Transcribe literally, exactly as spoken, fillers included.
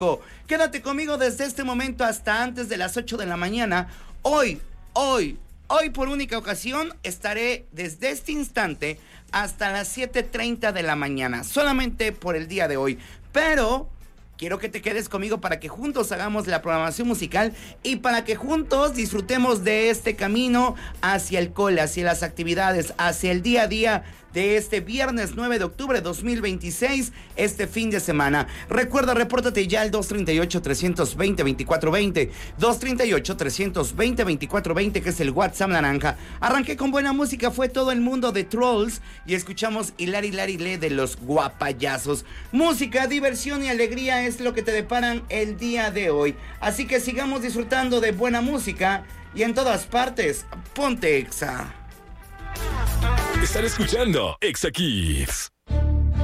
Quédate conmigo desde este momento hasta antes de las ocho de la mañana. Hoy, hoy, hoy por única ocasión estaré desde este instante hasta las siete treinta de la mañana, solamente por el día de hoy. Pero quiero que te quedes conmigo para que juntos hagamos la programación musical y para que juntos disfrutemos de este camino hacia el cole, hacia las actividades, hacia el día a día de este viernes nueve de octubre de dos mil veintiséis, este fin de semana. Recuerda, repórtate ya al dos treinta y ocho, trescientos veinte, veinticuatro veinte, dos treinta y ocho, trescientos veinte, veinticuatro veinte, que es el WhatsApp naranja. Arranqué con buena música, fue Todo el Mundo de Trolls y escuchamos Hilari Hilari Le de los Guapayazos. Música, diversión y alegría es lo que te deparan el día de hoy. Así que sigamos disfrutando de buena música y en todas partes, ponte Exa. Están escuchando Exa Kids.